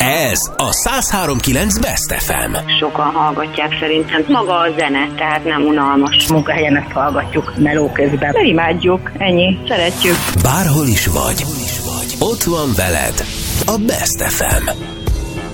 Ez a 103.9 Best FM. Sokan hallgatják szerintem. Maga a zene, tehát nem unalmas. Munkahelyen ezt hallgatjuk meló közben. Mert imádjuk, ennyi, szeretjük. Bárhol is vagy, ott van veled a Best FM.